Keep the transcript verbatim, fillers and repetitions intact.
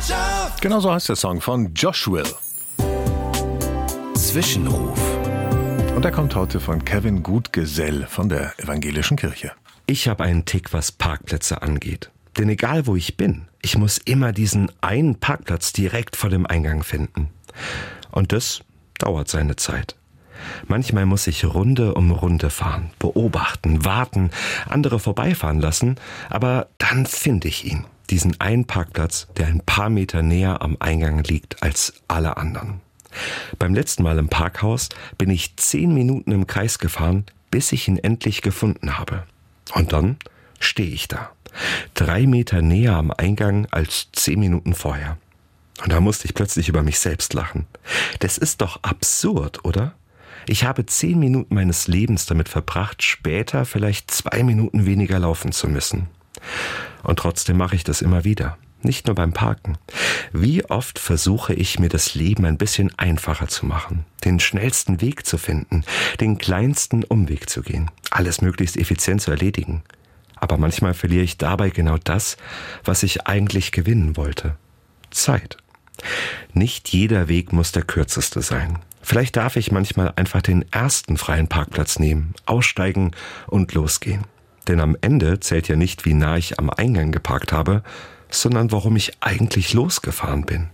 Freundschaft. Genau so heißt der Song von Josh Will. Zwischenruf. Und er kommt heute von Kevin Gutgesell von der Evangelischen Kirche. Ich habe einen Tick, was Parkplätze angeht. Denn egal wo ich bin, ich muss immer diesen einen Parkplatz direkt vor dem Eingang finden. Und das dauert seine Zeit. Manchmal muss ich Runde um Runde fahren, beobachten, warten, andere vorbeifahren lassen, aber dann finde ich ihn, diesen einen Parkplatz, der ein paar Meter näher am Eingang liegt als alle anderen. Beim letzten Mal im Parkhaus bin ich zehn Minuten im Kreis gefahren, bis ich ihn endlich gefunden habe. Und dann stehe ich da, drei Meter näher am Eingang als zehn Minuten vorher. Und da musste ich plötzlich über mich selbst lachen. Das ist doch absurd, oder? Ich habe zehn Minuten meines Lebens damit verbracht, später vielleicht zwei Minuten weniger laufen zu müssen. Und trotzdem mache ich das immer wieder. Nicht nur beim Parken. Wie oft versuche ich, mir das Leben ein bisschen einfacher zu machen, den schnellsten Weg zu finden, den kleinsten Umweg zu gehen, alles möglichst effizient zu erledigen. Aber manchmal verliere ich dabei genau das, was ich eigentlich gewinnen wollte. Zeit. Nicht jeder Weg muss der kürzeste sein. Vielleicht darf ich manchmal einfach den ersten freien Parkplatz nehmen, aussteigen und losgehen. Denn am Ende zählt ja nicht, wie nah ich am Eingang geparkt habe, sondern warum ich eigentlich losgefahren bin.